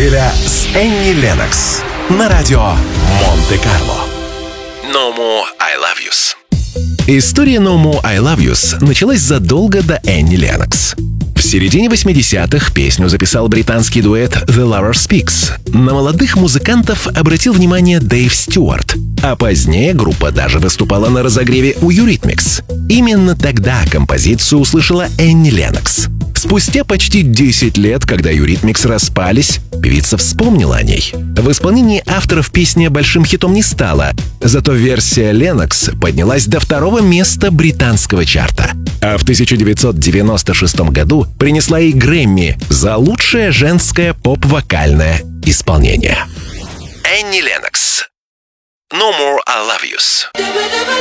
Неделя с Энни Леннокс на радио Монте-Карло. No More I Love Yous. История No More I Love Yous началась задолго до Энни Леннокс. В середине 80-х песню записал британский дуэт The Lover Speaks. На молодых музыкантов обратил внимание Дэйв Стюарт, а позднее группа даже выступала на разогреве у Eurythmics. Именно тогда композицию услышала Энни Леннокс. Спустя почти 10 лет, когда Eurythmics распались, певица вспомнила о ней. В исполнении авторов песня большим хитом не стала, зато версия Леннокс поднялась до 2-го места британского чарта. А в 1996 году принесла ей Грэмми за лучшее женское поп-вокальное исполнение. Энни Леннокс. No More I Love Yous.